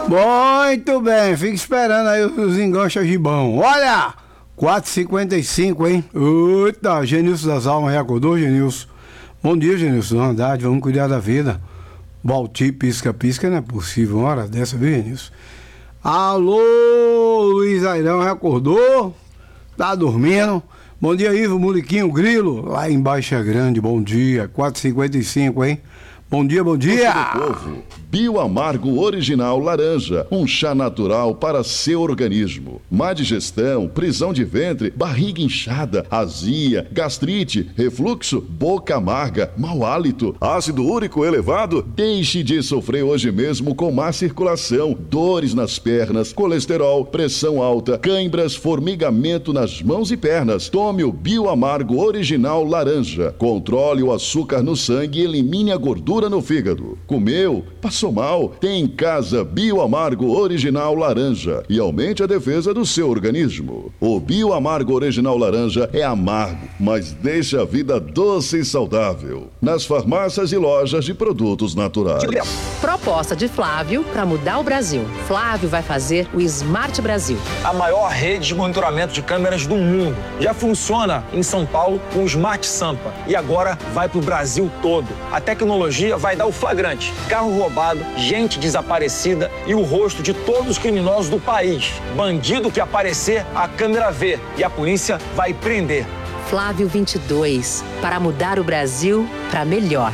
Muito bem, fica esperando aí os enganchas de bom. Olha, 4h55, hein? Eita, Genilson das Almas já acordou, Genilson? Bom dia, Genilson, na verdade, vamos cuidar da vida. Balti, pisca-pisca, não é possível uma hora dessa, viu, Genilson? Alô, Luiz Airão, já acordou? Tá dormindo? Bom dia, Ivo Muliquinho Grilo, lá em Baixa Grande, bom dia, 4h55, hein? Bom dia, bom dia! Povo, Bioamargo Original Laranja, um chá natural para seu organismo. Má digestão, prisão de ventre, barriga inchada, azia, gastrite, refluxo, boca amarga, mau hálito, ácido úrico elevado, deixe de sofrer hoje mesmo com má circulação, dores nas pernas, colesterol, pressão alta, cãibras, formigamento nas mãos e pernas. Tome o Bioamargo Original Laranja. Controle o açúcar no sangue e elimine a gordura no fígado. Comeu, passou mal, tem em casa Bioamargo Original Laranja e aumente a defesa do seu organismo. O Bioamargo Original Laranja é amargo, mas deixa a vida doce e saudável. Nas farmácias e lojas de produtos naturais. Proposta de Flávio para mudar o Brasil. Flávio vai fazer o Smart Brasil. A maior rede de monitoramento de câmeras do mundo. Já funciona em São Paulo com o Smart Sampa e agora vai para o Brasil todo. A tecnologia vai dar o flagrante. Carro roubado, gente desaparecida e o rosto de todos os criminosos do país. Bandido que aparecer, a câmera vê e a polícia vai prender. Flávio 22, para mudar o Brasil para melhor.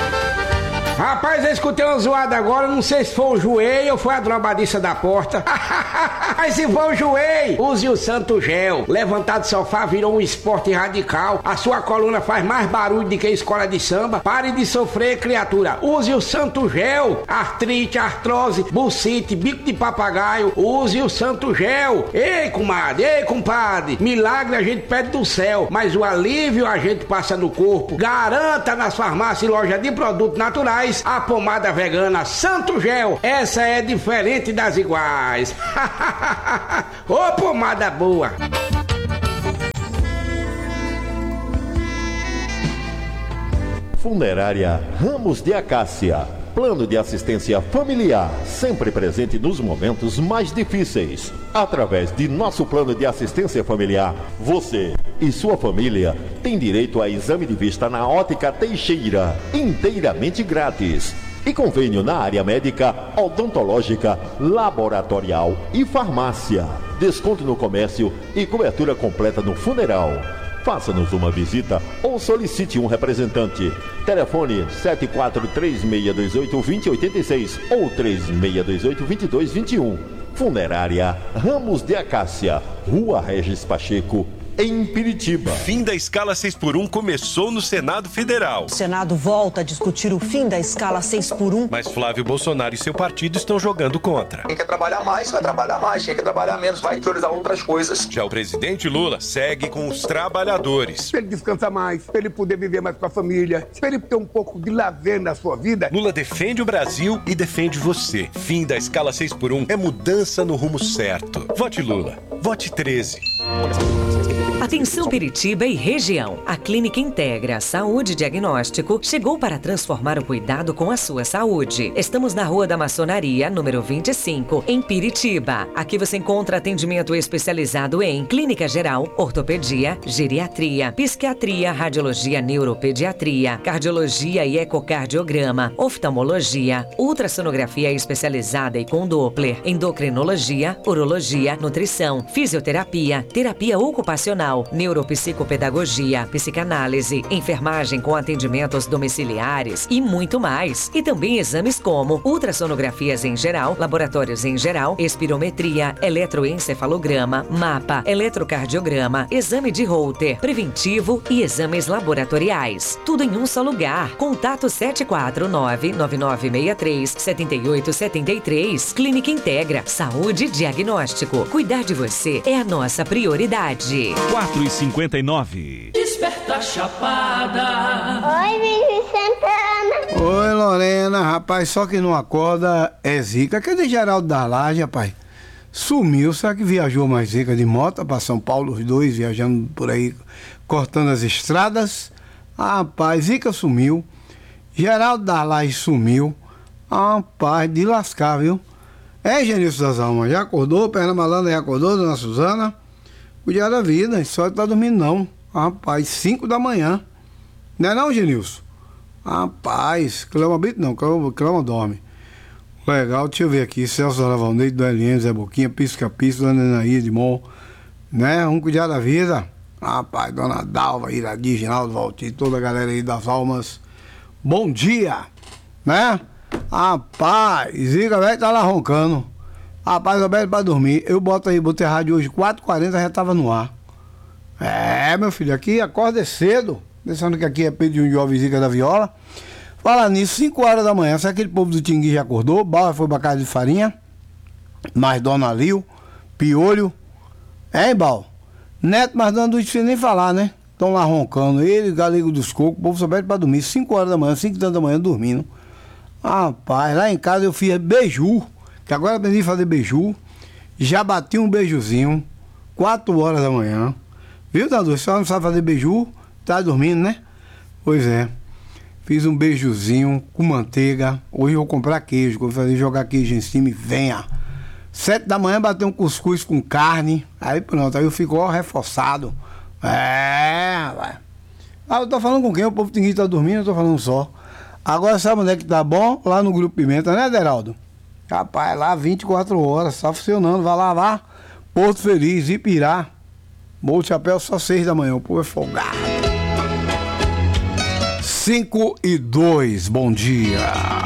Rapaz, eu escutei uma zoada agora, não sei se foi o joelho ou foi a drobadiça da porta. Mas se for o joelho, use o Santo Gel. Levantar do sofá virou um esporte radical. A sua coluna faz mais barulho do que escola de samba. Pare de sofrer, criatura. Use o Santo Gel. Artrite, artrose, bucite, bico de papagaio. Use o Santo Gel. Ei, comadre, ei, compadre. Milagre a gente pede do céu, mas o alívio a gente passa no corpo. Garanta nas farmácias e lojas de produtos naturais a pomada vegana Santo Gel. Essa é diferente das iguais. Ô, pomada boa! Funerária Ramos de Acácia. Plano de assistência familiar, sempre presente nos momentos mais difíceis. Através de nosso plano de assistência familiar, você e sua família têm direito a exame de vista na Ótica Teixeira, inteiramente grátis. E convênio na área médica, odontológica, laboratorial e farmácia. Desconto no comércio e cobertura completa no funeral. Faça-nos uma visita ou solicite um representante. Telefone 7436282086 ou 36282221. Funerária Ramos de Acácia, Rua Regis Pacheco, em Piritiba. Fim da escala 6x1 começou no Senado Federal. O Senado volta a discutir o fim da escala 6x1. Mas Flávio Bolsonaro e seu partido estão jogando contra. Quem quer trabalhar mais, vai trabalhar mais. Quem quer trabalhar menos, vai priorizar outras coisas. Já o presidente Lula segue com os trabalhadores. Para ele descansar mais, para ele poder viver mais com a família, para ele ter um pouco de lazer na sua vida. Lula defende o Brasil e defende você. Fim da escala 6x1 é mudança no rumo certo. Vote Lula. Vote 13. Atenção Piritiba e região. A Clínica Integra Saúde e Diagnóstico chegou para transformar o cuidado com a sua saúde. Estamos na Rua da Maçonaria, número 25, em Piritiba. Aqui você encontra atendimento especializado em clínica geral, ortopedia, geriatria, psiquiatria, radiologia, neuropediatria, cardiologia e ecocardiograma, oftalmologia, ultrassonografia especializada e com Doppler, endocrinologia, urologia, nutrição, fisioterapia, terapia ocupacional, neuropsicopedagogia, psicanálise, enfermagem com atendimentos domiciliares e muito mais. E também exames como ultrassonografias em geral, laboratórios em geral, espirometria, eletroencefalograma, mapa, eletrocardiograma, exame de Holter, preventivo e exames laboratoriais. Tudo em um só lugar. Contato 749-9963-7873. Clínica Integra Saúde e Diagnóstico. Cuidar de você é a nossa prioridade. 4h59. Desperta Chapada. Oi, Vivi Santana. Oi, Lorena. Rapaz, só que não acorda é zica. Cadê Geraldo da Laje, rapaz? Sumiu. Será que viajou mais zica de moto para São Paulo, os dois viajando por aí, cortando as estradas? Rapaz, zica sumiu. Geraldo da Laje sumiu. Rapaz, de lascar, viu? Genilson das Almas, já acordou? Perna Malandra já acordou, dona Suzana? Cuidar da vida, só tá dormindo não. Rapaz, 5 da manhã. Não é não, Genilson? Rapaz, Cleoma Brito não, Cleoma dorme. Legal, deixa eu ver aqui, Celso Aravalneide, do LN, Zé Boquinha, Pisca Pisca, Dona Anaí de Mon, né? Vamos cuidar da vida. Rapaz, Dona Dalva, Iradi, Ginaldo, Valtir, toda a galera aí das almas. Bom dia, né? Rapaz, Zica velho tá lá roncando. Rapaz, Roberto pra dormir. Eu botei a rádio hoje, 4h40 já tava no ar. Meu filho, aqui acorda cedo. Pensando que aqui é Pedro de um jovem Zica da Viola. Fala nisso, 5 horas da manhã, se aquele povo do Tingui já acordou, Bala foi pra casa de farinha, mais Dona Lio, Piolho, hein, Bal? Neto, mas Dona Dulce, nem falar, né? Estão lá roncando, ele, Galego dos Cocos, o povo só pede pra dormir, 5 horas da manhã, 5h30 da manhã, dormindo. Rapaz, lá em casa eu fiz beiju, que agora aprendi a fazer beiju, já bati um beijuzinho, 4 horas da manhã, viu, Dona Dulce? Só não sabe fazer beiju, tá dormindo, né? Pois é. Fiz um beijuzinho com manteiga. Hoje eu vou comprar queijo. Vou fazer jogar queijo em cima e venha. 7 da manhã bater um cuscuz com carne. Aí pronto, aí eu fico reforçado. Vai. Eu tô falando com quem? O povo tem que estar dormindo, eu tô falando só. Agora sabe onde é que tá bom? Lá no Grupo Pimenta, né, Deraldo? Rapaz, lá 24 horas, tá funcionando. Vai lá. Porto Feliz, Ipirá. Bolo de chapéu só 6 da manhã. O povo é folgado. 5:02, bom dia.